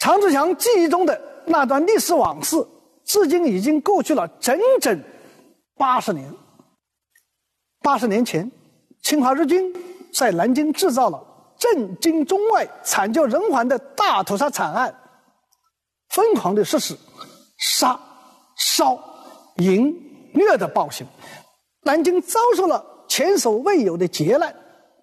常志强记忆中的那段历史往事，至今已经过去了整整80年。80年前，侵华日军在南京制造了震惊中外、惨绝人寰的大屠杀惨案，疯狂地实施杀、烧、淫、虐的暴行，南京遭受了前所未有的劫难。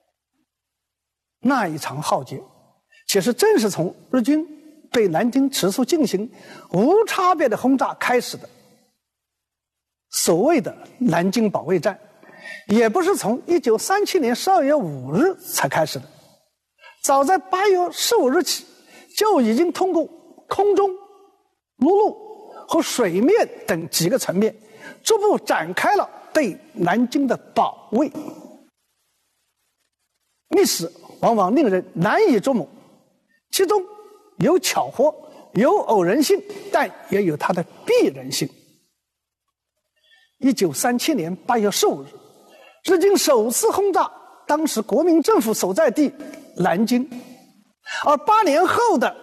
那一场浩劫，其实正是从日军对南京持续进行无差别的轰炸开始的。所谓的南京保卫战，也不是从1937年12月5日才开始的，早在8月15日起，就已经通过空中、陆路和水面等几个层面，逐步展开了对南京的保卫。历史往往令人难以捉摸，其中有巧合，有偶然性，但也有它的必然性。1937年8月15日，日军首次轰炸当时国民政府所在地南京，而8年后的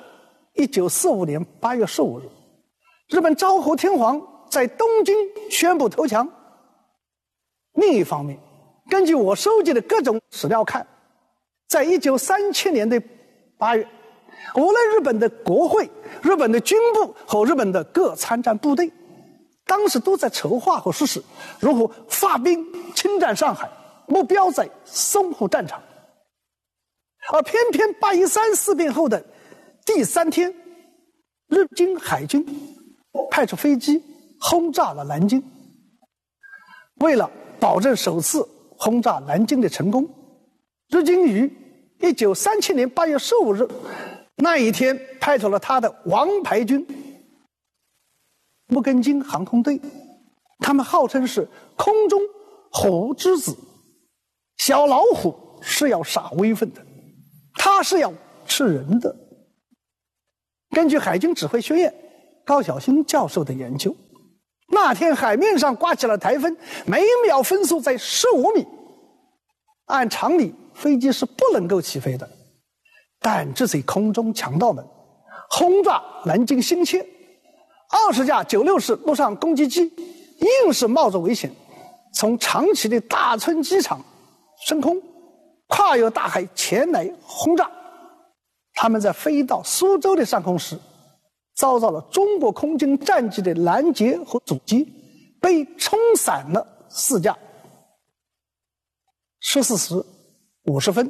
1945年8月15日，日本昭和天皇在东京宣布投降。另一方面，根据我收集的各种史料看，在1937年的8月，无论日本的国会、日本的军部和日本的各参战部队，当时都在筹划和实施如何发兵侵占上海，目标在淞沪战场。而偏偏8.13事变后的第3天，日军海军派出飞机轰炸了南京。为了保证首次轰炸南京的成功，日军于1937年8月15日那一天派出了他的王牌军木根津航空队，他们号称是空中虎之子。小老虎是要杀威风的，它是要吃人的。根据海军指挥学院高晓新教授的研究，那天海面上刮起了台风，每秒风速在15米，按常理飞机是不能够起飞的，但这些空中强盗们轰炸南京新切，20架96式陆上攻击机硬是冒着危险，从长崎的大村机场升空，跨越大海前来轰炸。他们在飞到苏州的上空时，遭到了中国空军战机的拦截和阻击，被冲散了4架。14时50分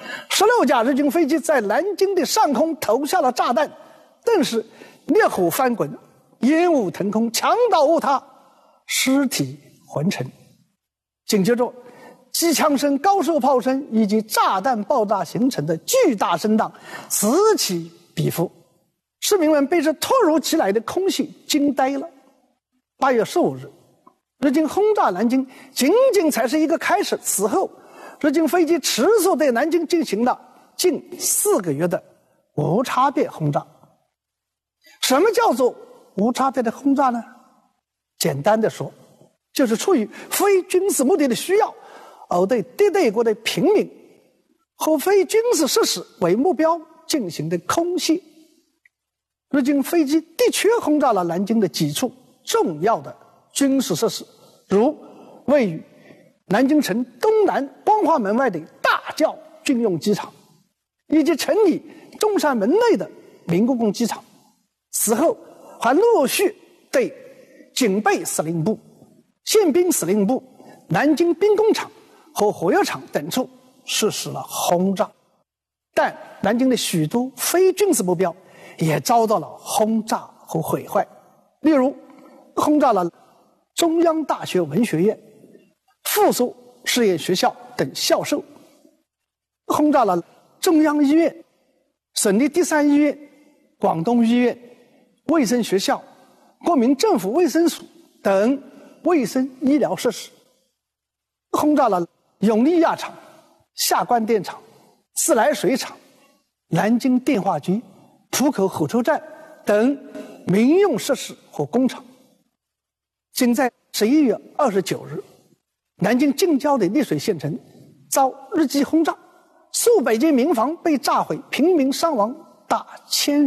，16架日军飞机在南京的上空投下了炸弹，顿时烈火翻滚，烟雾腾空，墙倒屋塌，尸体浑沉。紧接着，机枪声、高射炮声以及炸弹爆炸形成的巨大声浪此起彼伏，市民们被这突如其来的空袭惊呆了。8月15日，日军轰炸南京仅仅才是一个开始，此后日军飞机持续对南京进行了近4个月的无差别轰炸。什么叫做无差别的轰炸呢？简单的说，就是出于非军事目的的需要，而对敌对国的平民和非军事设施为目标进行的空袭。日军飞机的确轰炸了南京的几处重要的军事设施，如位于南京城东南光华门外的大教军用机场，以及城里中山门内的民公共机场。此后还陆续对警备司令部、宪兵司令部、南京兵工厂和火药厂等处实施了轰炸。但南京的许多非军事目标也遭到了轰炸和毁坏，例如轰炸了中央大学文学院、附属实验学校等校舍，轰炸了中央医院、省立第3医院、广东医院、卫生学校、国民政府卫生署等卫生医疗设施，轰炸了永利亚厂、下关电厂、自来水厂、南京电话局、浦口火车站等民用设施和工厂。仅在11月29日，南京近郊的丽水县城遭日机轰炸，数百间民房被炸毁，平民伤亡达1000人。